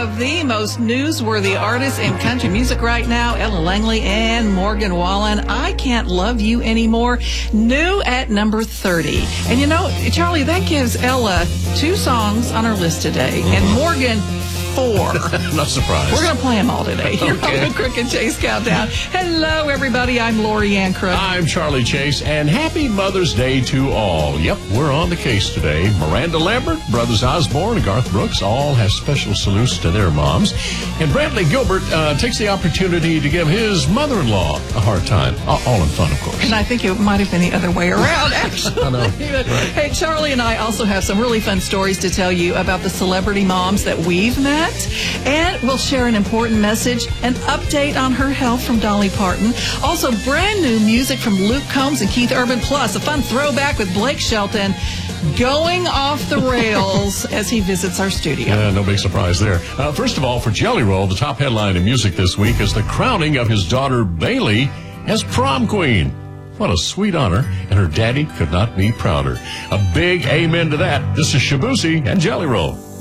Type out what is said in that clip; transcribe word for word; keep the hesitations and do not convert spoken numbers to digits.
of the most newsworthy artists in country music right now, Ella Langley and Morgan Wallen. I Can't Love You Anymore, new at number thirty. And you know, Charlie, that gives Ella two songs on her list today, and Morgan four. Not surprised. We're going to play them all today here Okay. on the Crook and Chase Countdown. Hello, everybody. I'm Lori Ann Crook. I'm Charlie Chase, and happy Mother's Day to all. Yep, we're on the case today. Miranda Lambert, brothers Osborne, and Garth Brooks all have special salutes to their moms. And Bradley Gilbert uh, takes the opportunity to give his mother-in-law a hard time. All all in fun, of course. And I think it might have been the other way around, actually. I know. Right. Hey, Charlie and I also have some really fun stories to tell you about the celebrity moms that we've met. And we'll share an important message, an update on her health from Dolly Parton. Also, brand new music from Luke Combs and Keith Urban, plus a fun throwback with Blake Shelton going off the rails as he visits our studio. Yeah, no big surprise there. Uh, first of all, for Jelly Roll, the top headline in music this week is the crowning of his daughter Bailey as prom queen. What a sweet honor, and her daddy could not be prouder. A big amen to that. This is Shabusi and Jelly Roll.